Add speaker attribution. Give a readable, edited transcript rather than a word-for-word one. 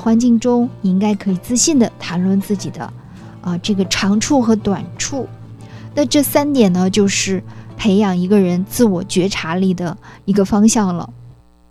Speaker 1: 环境中，你应该可以自信地谈论自己的这个长处和短处。那这3点呢，就是培养一个人自我觉察力的一个方向了。